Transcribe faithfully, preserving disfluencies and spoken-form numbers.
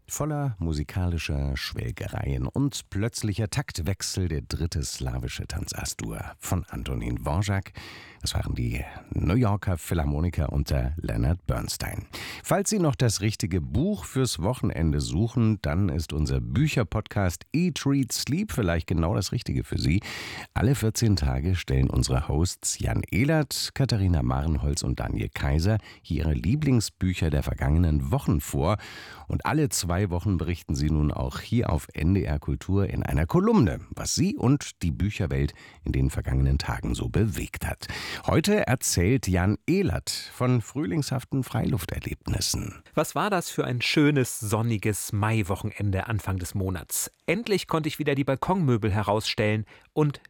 Voller musikalischer Schwelgereien und plötzlicher Taktwechsel der dritte slawische Tanz As-Dur von Antonín Dvořák. Das waren die New Yorker Philharmoniker unter Leonard Bernstein. Falls Sie noch das richtige Buch fürs Wochenende suchen, dann ist unser Bücherpodcast Eat, Read, Sleep vielleicht genau das Richtige für Sie. Alle vierzehn Tage stellen unsere Hosts Jan Ehlert, Katharina Marenholz und Daniel Kaiser hier ihre Lieblingsbücher der vergangenen Wochen vor. Und alle zwei Wochen berichten sie nun auch hier auf N D R Kultur in einer Kolumne, was sie und die Bücherwelt in den vergangenen Tagen so bewegt hat. Heute erzählt Jan Ehlert von frühlingshaften Freilufterlebnissen. Was war das für ein schönes, sonniges Maiwochenende Anfang des Monats? Endlich konnte ich wieder die Balkonmöbel herausstellen und